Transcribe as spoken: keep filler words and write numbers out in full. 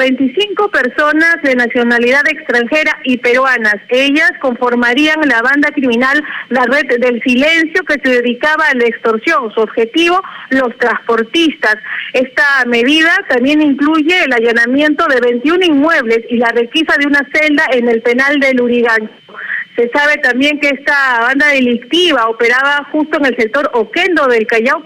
veinticinco personas de nacionalidad extranjera y peruanas. Ellas conformarían la banda criminal La Red del Silencio, que se dedicaba a la extorsión. Su objetivo, los transportistas. Esta medida también incluye el allanamiento de veintiún inmuebles y la requisa de una celda en el penal de Lurigancho. Se sabe también que esta banda delictiva operaba justo en el sector Oquendo del Callao,